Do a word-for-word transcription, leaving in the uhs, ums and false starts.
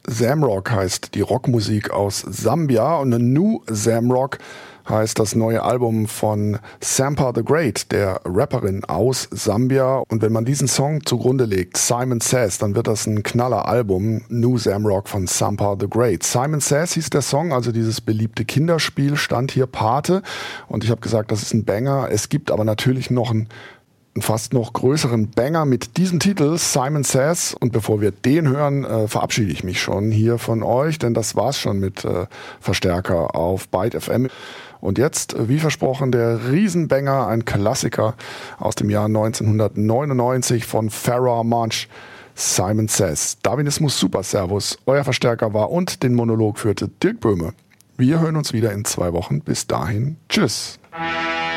Zamrock heißt die Rockmusik aus Sambia und New Zamrock heißt das neue Album von Sampa the Great, der Rapperin aus Sambia. Und wenn man diesen Song zugrunde legt, Simon Says, dann wird das ein Knaller-Album, New Zamrock von Sampa the Great. Simon Says hieß der Song, also dieses beliebte Kinderspiel, stand hier Pate. Und ich habe gesagt, das ist ein Banger. Es gibt aber natürlich noch einen fast noch größeren Banger mit diesem Titel, Simon Says. Und bevor wir den hören, äh, verabschiede ich mich schon hier von euch, denn das war's schon mit äh, Verstärker auf Byte F M. Und jetzt, wie versprochen, der Riesenbanger, ein Klassiker aus dem Jahr neunzehnhundertneunundneunzig von Pharoah Monch, Simon Says. Darwinismus Super Servus, euer Verstärker war und den Monolog führte Dirk Böhme. Wir hören uns wieder in zwei Wochen. Bis dahin, tschüss.